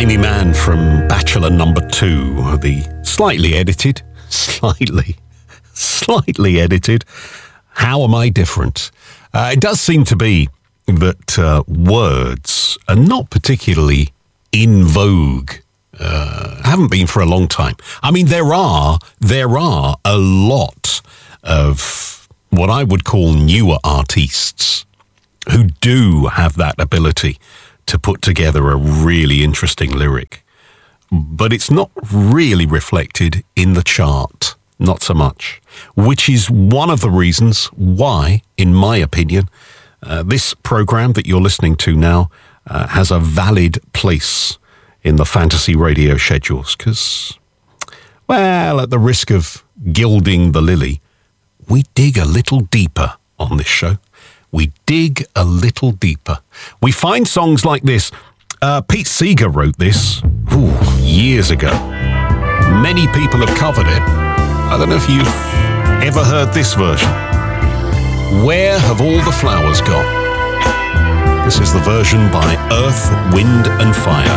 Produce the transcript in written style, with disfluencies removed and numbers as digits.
Amy Mann from Bachelor Number 2, the slightly edited, How Am I Different? It does seem to be that words are not particularly in vogue. Haven't been for a long time. I mean, there are a lot of what I would call newer artists who do have that ability to put together a really interesting lyric. But it's not really reflected in the chart, not so much, which is one of the reasons why, in my opinion, this program that you're listening to now has a valid place in the fantasy radio schedules, because, well, at the risk of gilding the lily, we dig a little deeper on this show. We dig a little deeper. We find songs like this. Pete Seeger wrote this years ago. Many people have covered it. I don't know if you've ever heard this version. Where Have All the Flowers Gone? This is the version by Earth, Wind and Fire.